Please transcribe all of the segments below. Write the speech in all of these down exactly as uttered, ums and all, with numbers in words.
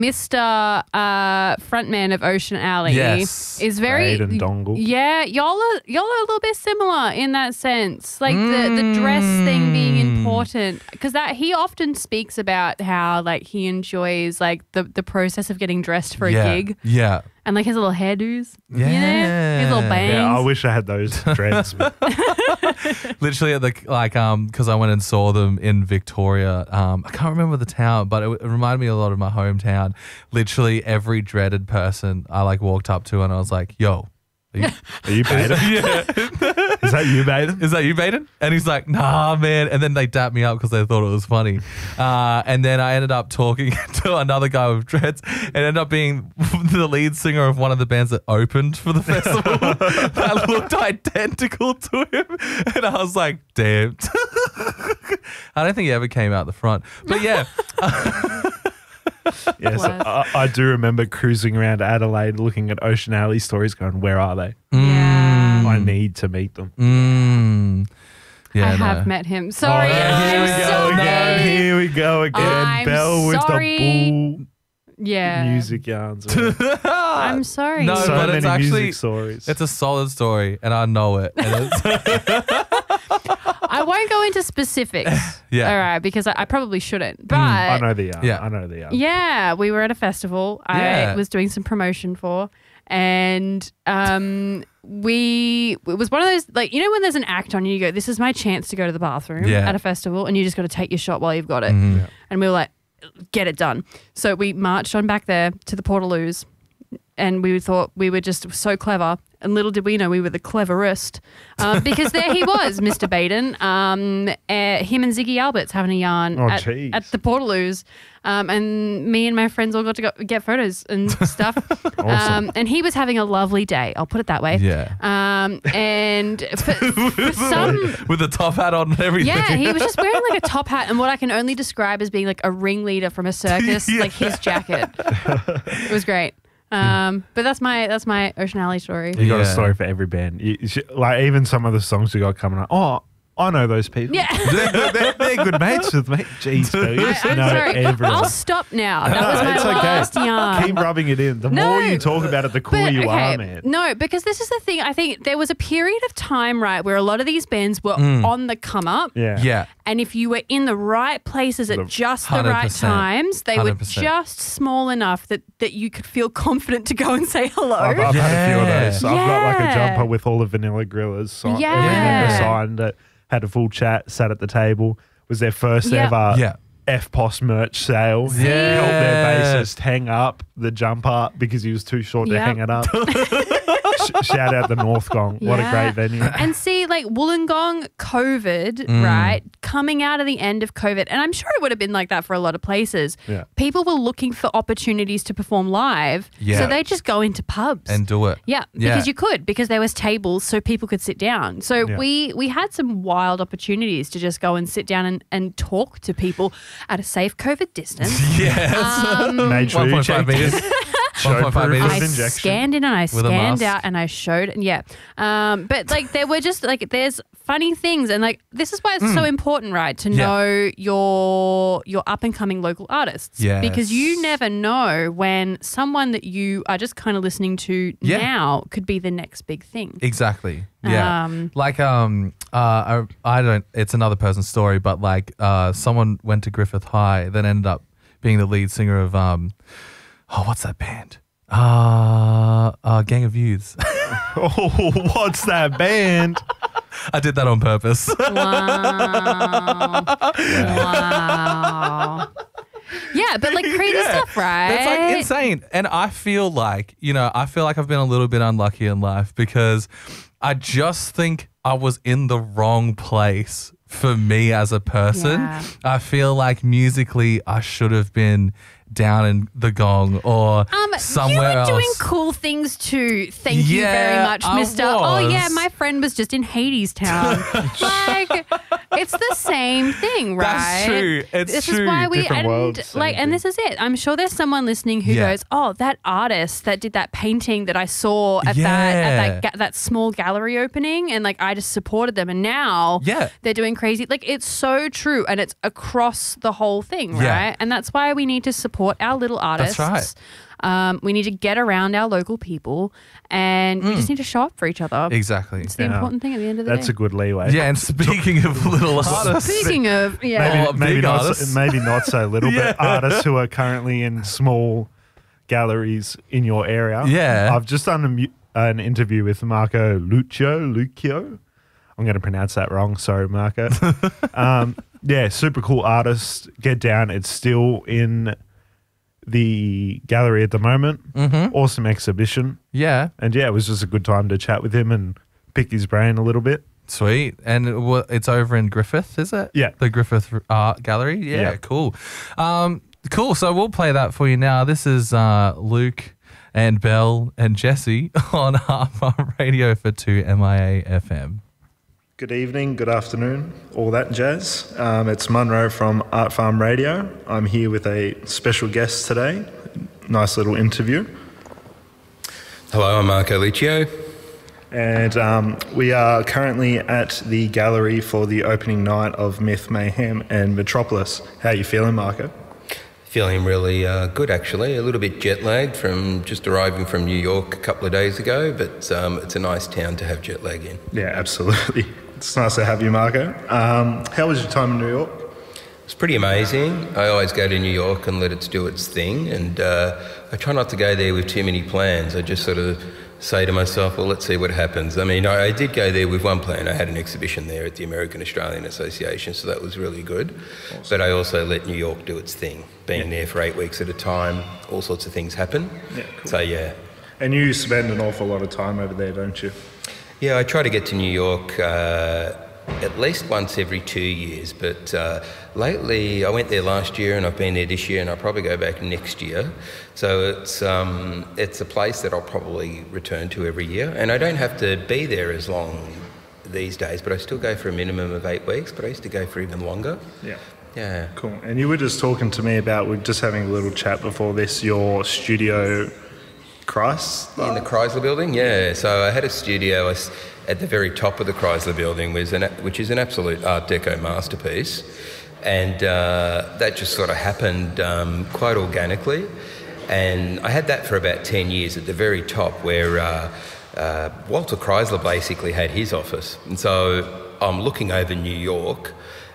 Mister Uh, frontman of Ocean Alley Yes. is very Baden Dongle. Yeah, y'all are y'all are a little bit similar in that sense. Like the, the dress thing being important, because that he often speaks about how like he enjoys like the, the process of getting dressed for yeah. a gig Yeah. and like his little hairdos. Yeah. You know? His little bangs. Yeah, I wish I had those dreads. but- Literally at the like um because I went and saw them in Victoria. Um, I can't remember the town, but it, it reminded me a lot of my hometown. Literally every dreaded person I like walked up to and I was like, "Yo, are you, Are you Baden? yeah, Is that you, Baden? is that you, Baden?" And he's like, "Nah, man." And then they dapped me up because they thought it was funny. Uh, and then I ended up talking to another guy with dreads and ended up being the lead singer of one of the bands that opened for the festival that looked identical to him. And I was like, damn. I don't think he ever came out the front. But yeah. Yes, Bless. I, I do remember cruising around Adelaide looking at Ocean Alley stories going, where are they? Yeah. I need to meet them. Mm, yeah, I no. have met him. Sorry. Oh, yeah, here I'm we go sorry. again. Here we go again. I'm Belle sorry. with the bull Yeah. music yarns. I'm sorry. No, so but many it's actually- music stories. It's a solid story, and I know it. And it's, I won't go into specifics. Yeah. All right, because I, I probably shouldn't. But I know the yarn. Yeah. I know the yarn. yeah, we were at a festival Yeah. I was doing some promotion for, and um, we it was one of those, like, you know when there's an act on and you go, this is my chance to go to the bathroom Yeah. at a festival, and you just got to take your shot while you've got it. Mhm. Yeah. And we were like, get it done. So we marched on back there to the Portaloos, and we thought we were just so clever. And little did we know we were the cleverest, um, because there he was, Mister Baden, um, uh, him and Ziggy Alberts having a yarn Oh, at, jeez. at the Portaloos. Um, and me and my friends all got to go get photos and stuff. Awesome. Um, and he was having a lovely day. I'll put it that way. Yeah. Um, and for, for some, With the top hat on and everything. yeah, he was just wearing like a top hat and what I can only describe as being like a ringleader from a circus, Yeah. like his jacket. It was great. Um, but that's my that's my Ocean Alley story. You got Yeah. a story for every band. You, you should- like even some of the songs you got coming up. Oh, I know those people. Yeah. they're, they're, they're good mates with me. Jeez, Phil, you I, just I'm know sorry. everyone. I'll stop now. That was my it's okay. last yarn. Keep rubbing it in. The No, more you talk about it, the cooler But, you okay, are, man. No, because this is the thing. I think there was a period of time, right, where a lot of these bands were Mm. on the come up. Yeah. Yeah. And if you were in the right places at The- just the one hundred right percent. times, they one hundred were percent. just small enough that, that you could feel confident to go and say hello. I've, I've had a few of Yeah. those. I've got like a Yeah. jumper with all the Vanilla Gorillas si- Yeah. signed it. Had a full chat, sat at the table. Was their first Yep. ever Yeah. F P O S merch sale. See? Helped their Yeah. bassist hang up the jumper because he was too short to Yep. hang it up. Sh- shout out the North Gong. What a Yeah. great venue. And see, like Wollongong, COVID, Mm. right? Coming out of the end of COVID, and I'm sure it would have been like that for a lot of places. Yeah. People were looking for opportunities to perform live, Yeah. so they just go into pubs And do it. Yeah, Yeah. because you could, because there was tables so people could sit down. So Yeah. we we had some wild opportunities to just go and sit down and, and talk to people at a safe COVID distance. Yes. Um, Made sure you one point five checked meters. Show one point five proof meters. of I injection. scanned in and I With a scanned mask. out and I showed and yeah. Um, but like there were just like there's funny things and like this is why it's so important, right? To Mm. Yeah. know your your up and coming local artists. Yes. Because you never know when someone that you are just kind of listening to Yeah. now could be the next big thing. Exactly. Yeah. Um, like um uh I, I don't it's another person's story, but like uh someone went to Griffith High, then ended up being the lead singer of um oh what's that band? Uh uh Gang of Youths. Oh, what's that band? I did that on purpose. Wow. Wow. Yeah, but like crazy Yeah. stuff, right? That's like insane. And I feel like, you know, I feel like I've been a little bit unlucky in life because I just think I was in the wrong place for me as a person. Yeah. I feel like musically I should have been down in the gong or Um, somewhere you were else. doing cool things too. Thank you very Yeah, much, I Mister Oh was. yeah, my friend was just in Hades Town. Like, it's the same thing, right? That's true. It's this true. is why we Different and worlds, same like, and thing. this is it. I'm sure there's someone listening who Yeah. goes, "Oh, that artist that did that painting that I saw at that Yeah. at that ga- that small gallery opening, and like I just supported them, and now Yeah. they're doing crazy." Like it's so true, and it's across the whole thing, right? Yeah. And that's why we need to support support our little artists. That's right. Um, we need to get around our local people, and we just need to show up for each other. Exactly. It's the Yeah. important thing at the end of the That's day. a good leeway. Yeah, and speaking of little artists, Speaking of, yeah. Oh, maybe, maybe big not, artists. so, maybe not so little, Yeah. but artists who are currently in small galleries in your area. Yeah. I've just done a, mu- an interview with Marco Lucio. Lucio. I'm going to pronounce that wrong. Sorry, Marco. um, yeah, super cool artist. Get down. It's still in the gallery at the moment. Mm-hmm. Awesome exhibition. yeah, And yeah, it was just a good time to chat with him and pick his brain a little bit. sweet. And it wa- it's over in Griffith, is it? Yeah. The Griffith Art Gallery. Yeah, Yeah. cool. Um, cool. So we'll play that for you now. This is uh, Luke and Belle and Jesse on Art Farm Radio for two M I A F M. Good evening, good afternoon, all that jazz. Um, it's Munro from Art Farm Radio. I'm here with a special guest today. Nice little interview. Hello, I'm Marco Lucio. And um, we are currently at the gallery for the opening night of Myth, Mayhem and Metropolis. How are you feeling, Marco? Feeling really uh, good, actually. A little bit jet lagged from just arriving from New York a couple of days ago, but um, it's a nice town to have jet lag in. Yeah, absolutely. It's nice to have you, Marco. Um, how was your time in New York? It's pretty amazing. I always go to New York and let it do its thing, and uh, I try not to go there with too many plans. I just sort of say to myself, well, let's see what happens. I mean, I, I did go there with one plan. I had an exhibition there at the American Australian Association, so that was really good. Awesome. But I also let New York do its thing. Being yeah. there for eight weeks at a time, all sorts of things happen. Yeah, cool. So, yeah. And you spend an awful lot of time over there, don't you? Yeah, I try to get to New York uh, at least once every two years, but uh, lately I went there last year and I've been there this year and I'll probably go back next year. So it's um, it's a place that I'll probably return to every year, and I don't have to be there as long these days, but I still go for a minimum of eight weeks, but I used to go for even longer. Yeah. Yeah. Cool. And you were just talking to me about, we're just having a little chat before this, your studio Christ? In the Chrysler Building, yeah. So I had a studio I s- at the very top of the Chrysler Building, was an, which is an absolute Art Deco masterpiece. And uh, that just sort of happened um, quite organically. And I had that for about ten years at the very top, where uh, uh, Walter Chrysler basically had his office. And so I'm looking over New York,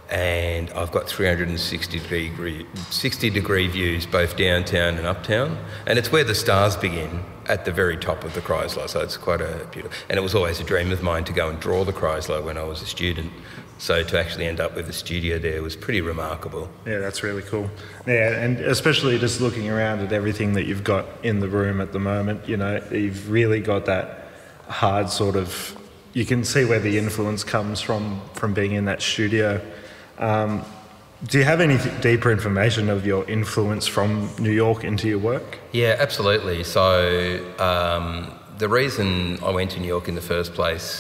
and I've got three hundred sixty degree, sixty degree views both downtown and uptown, and it's where the stars begin, at the very top of the Chrysler. So it's quite a beautiful, and it was always a dream of mine to go and draw the Chrysler when I was a student. So to actually end up with a studio there was pretty remarkable. Yeah, that's really cool. Yeah, and especially just looking around at everything that you've got in the room at the moment, you know, you've really got that hard sort of, you can see where the influence comes from, from being in that studio. Um, do you have any th- deeper information of your influence from New York into your work? Yeah, absolutely. So um, the reason I went to New York in the first place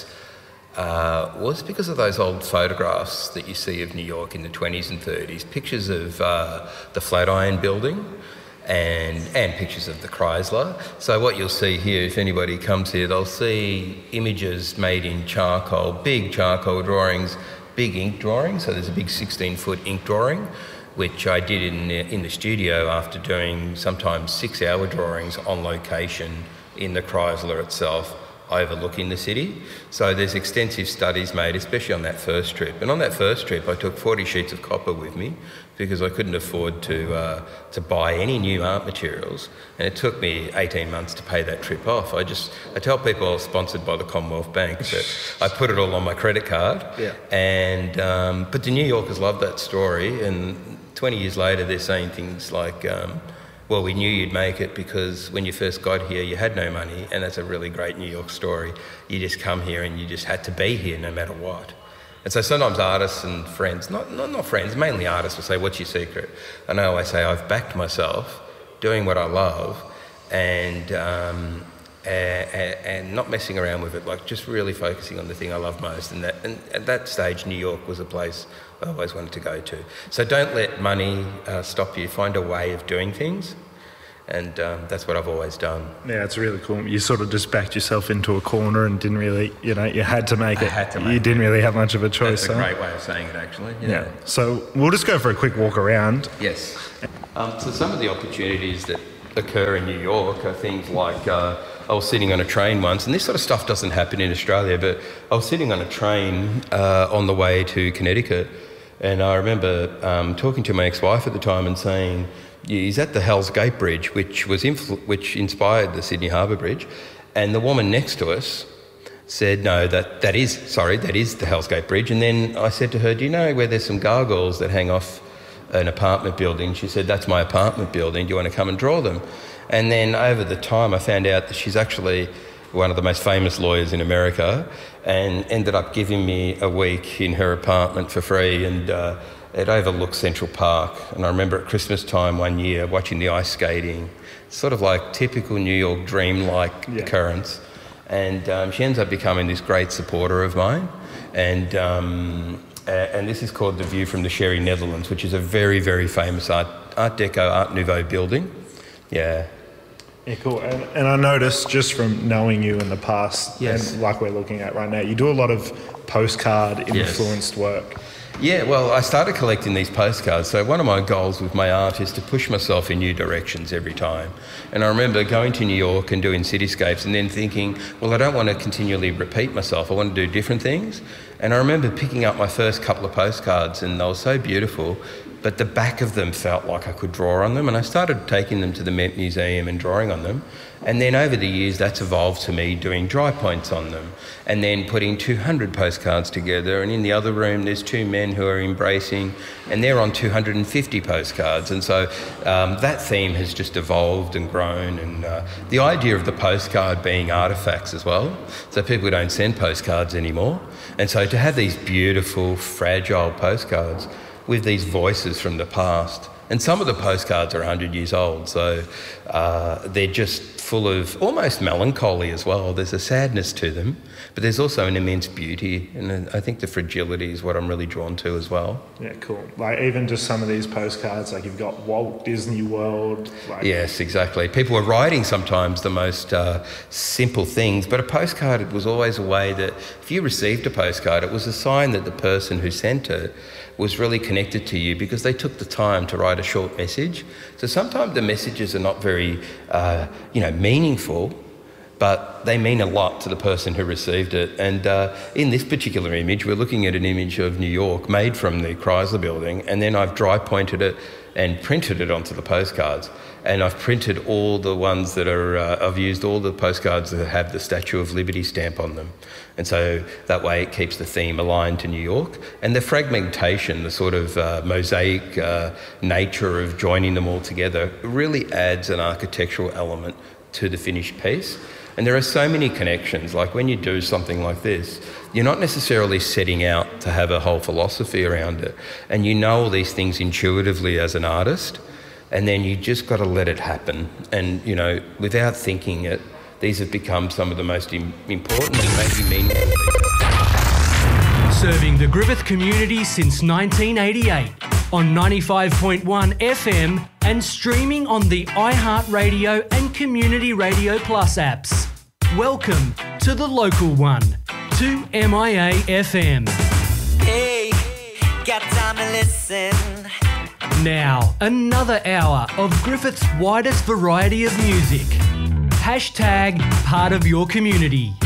uh, was because of those old photographs that you see of New York in the twenties and thirties, pictures of uh, the Flatiron Building and and pictures of the Chrysler. So what you'll see here, if anybody comes here, they'll see images made in charcoal, big charcoal drawings, big ink drawing. So there's a big sixteen foot ink drawing, which I did in the, in the studio after doing sometimes six hour drawings on location in the Chrysler itself, overlooking the city. So there's extensive studies made, especially on that first trip. And on that first trip, I took forty sheets of copper with me because I couldn't afford to uh, to buy any new art materials. And it took me eighteen months to pay that trip off. I just, I tell people I was sponsored by the Commonwealth Bank, but I put it all on my credit card. Yeah. And, um, but the New Yorkers love that story. And twenty years later, they're saying things like, um, well, we knew you'd make it because when you first got here, you had no money, and that's a really great New York story. You just come here and you just had to be here no matter what. And so sometimes artists and friends, not, not, not friends, mainly artists will say, what's your secret? And I always say, I've backed myself doing what I love and, um, and, and not messing around with it, like just really focusing on the thing I love most. And, that, and at that stage, New York was a place I always wanted to go to. So don't let money uh, stop you. Find a way of doing things. And um, that's what I've always done. Yeah, it's really cool. You sort of just backed yourself into a corner and didn't really, you know, you had to make I it. had to make you didn't it. really have much of a choice. That's a huh? great way of saying it, actually. Yeah. So we'll just go for a quick walk around. Yes. Um, so some of the opportunities that occur in New York are things like uh, I was sitting on a train once, and this sort of stuff doesn't happen in Australia, but I was sitting on a train uh, on the way to Connecticut, and I remember um, talking to my ex-wife at the time and saying, he's at the Hell's Gate Bridge, which was influ- which inspired the Sydney Harbour Bridge, and the woman next to us said, no, that, that is, sorry, that is the Hell's Gate Bridge. And then I said to her, do you know where there's some gargoyles that hang off an apartment building? She said, that's my apartment building. Do you want to come and draw them? And then over the time, I found out that she's actually one of the most famous lawyers in America, and ended up giving me a week in her apartment for free. And uh, it overlooks Central Park. And I remember at Christmas time one year watching the ice skating, sort of like typical New York dream-like yeah. occurrence. And um, she ends up becoming this great supporter of mine. And um, and this is called The View from the Sherry Netherlands, which is a very, very famous Art, Art Deco, Art Nouveau building. Yeah. Yeah, cool. And, and I noticed just from knowing you in the past, yes. and like we're looking at right now, you do a lot of postcard-influenced yes. work. Yeah, well, I started collecting these postcards. So one of my goals with my art is to push myself in new directions every time. And I remember going to New York and doing cityscapes and then thinking, well, I don't want to continually repeat myself. I want to do different things. And I remember picking up my first couple of postcards, and they were so beautiful, but the back of them felt like I could draw on them. And I started taking them to the Met Museum and drawing on them. And then over the years, that's evolved to me doing dry points on them, and then putting two hundred postcards together. And in the other room, there's two men who are embracing, and they're on two hundred fifty postcards. And so um, that theme has just evolved and grown. And uh, the idea of the postcard being artefacts as well, so people don't send postcards anymore. And so to have these beautiful, fragile postcards with these voices from the past. And some of the postcards are one hundred years old, so uh, they're just full of almost melancholy as well. There's a sadness to them, but there's also an immense beauty, and I think the fragility is what I'm really drawn to as well. Yeah, cool. Like even just some of these postcards, like you've got Walt Disney World. Like... Yes, exactly. People are writing sometimes the most uh, simple things, but a postcard, it was always a way that if you received a postcard, it was a sign that the person who sent it was really connected to you because they took the time to write a short message. So sometimes the messages are not very, uh, you know, meaningful, but they mean a lot to the person who received it. And uh, in this particular image, we're looking at an image of New York made from the Chrysler Building, and then I've dry pointed it and printed it onto the postcards. And I've printed all the ones that are, uh, I've used all the postcards that have the Statue of Liberty stamp on them. And so that way it keeps the theme aligned to New York. And the fragmentation, the sort of uh, mosaic uh, nature of joining them all together really adds an architectural element to the finished piece. And there are so many connections. Like when you do something like this, you're not necessarily setting out to have a whole philosophy around it. And you know all these things intuitively as an artist, and then you just got to let it happen. And, you know, without thinking it, these have become some of the most im- important and maybe meaningful things. Serving the Griffith community since nineteen eighty-eight on ninety-five point one F M and streaming on the iHeartRadio and Community Radio Plus apps. Welcome to the local one, two M I A F M. Hey, got time to listen. Now, another hour of Griffith's widest variety of music. Hashtag part of your community.